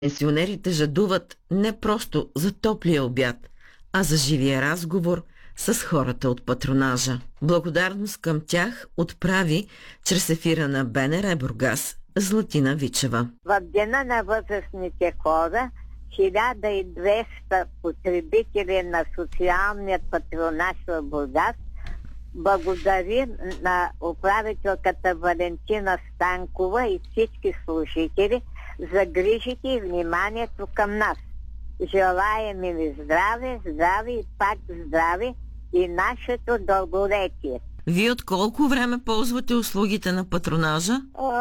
Пенсионерите жадуват не просто за топлия обяд, а за живия разговор с хората от патронажа. Благодарност към тях отправи чрез ефира на БНР Бургас Златина Вичева. В Дена на възрастните хора 1200 потребители на социалният патронаж в Бургас благодари на управителката Валентина Станкова и всички служители за грижите и вниманието към нас. Желаем ви здраве, здраве и пак здраве и нашето дълголетие. Вие от колко време ползвате услугите на патронажа?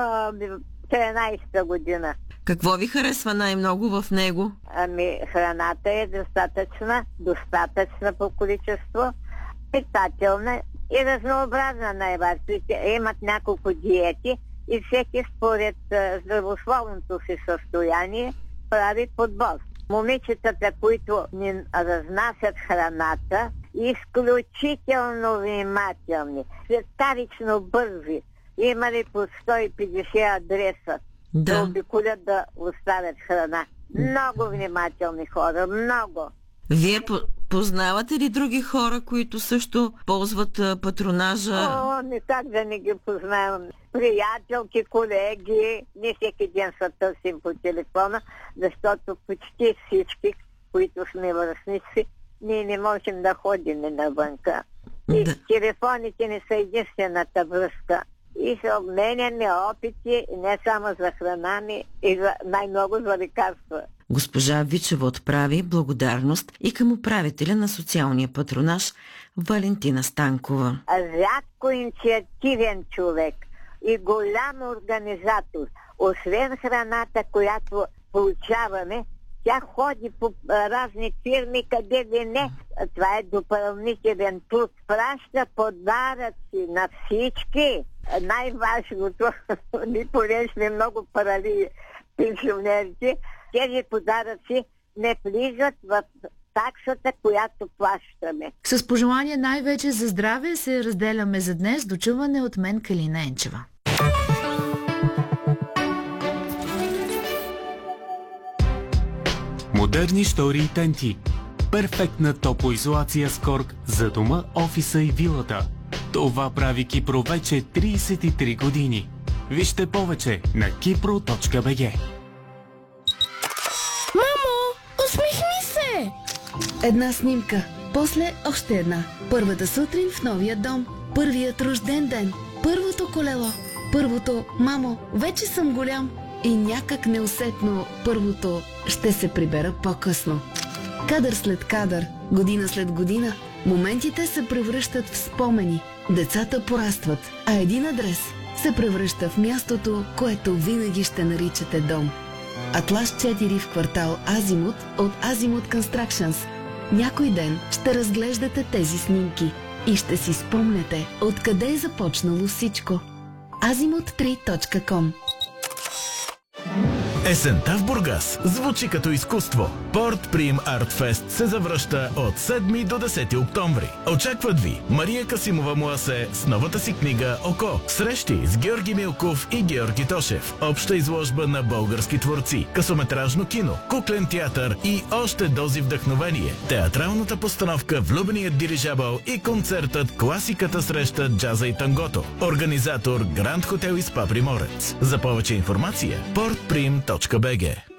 13-та година. Какво ви харесва най-много в него? Храната е достатъчна по количество, питателна и разнообразна най-важно. Имат няколко диети и всеки според здравословното си състояние прави подбор. Момичетата, които ни разнасят храната, изключително внимателни, светкавично бързи. Имали по 150 адреса да обиколят да оставят храна. Много внимателни хора, много. Вие познавате ли други хора, които също ползват патронажа? Никак да не ги познавам. Приятелки, колеги, не всеки ден се търсим по телефона, защото почти всички, които сме връстници, ние не можем да ходим навънка. И телефоните не са единствената връзка. И се обменяме опити не само за храна, и най-много за лекарства. Госпожа Вичева отправи благодарност и към управителя на социалния патронаж Валентина Станкова. Рядко инициативен човек и голям организатор. Освен храната, която получаваме, тя ходи по разни фирми, къде ли не. Това е допълнителен труд. Праща подаръци на всички. Най-важното, ние понеже сме много парали пенсионерите, тези подаръци не влизат в таксата, която плащаме. С пожелание най-вече за здраве се разделяме за днес. Дочуване от мен, Калина Енчева. Модерни штори и тенти. Перфектна топлоизолация с корк за дома, офиса и вилата. Това прави Кипро вече 33 години. Вижте повече на kipro.bg. Мамо, усмихни се! Една снимка, после още една. Първата сутрин в новия дом, първият рожден ден, първото колело, първото «Мамо, вече съм голям» и някак неусетно първото «Ще се прибера по-късно». Кадър след кадър, година след година, моментите се превръщат в спомени, децата порастват, а един адрес се превръща в мястото, което винаги ще наричате дом. Атлас 4 в квартал Азимут от Азимут Constructions. Някой ден ще разглеждате тези снимки и ще си спомнете откъде е започнало всичко. azimut3.com. Есента в Бургас звучи като изкуство. Порт Прим Арт Фест се завръща от 7 до 10 октомври. Очакват ви Мария Касимова Муасе с новата си книга «Око». Срещи с Георги Милков и Георги Тошев. Обща изложба на български творци, късометражно кино, куклен театър и още дози вдъхновение. Театралната постановка «Влюбеният дирижабъл» и концертът «Класиката среща джаза и тангото». Организатор Гранд Хотел и Спа Приморец. За повече информация portprim.bg.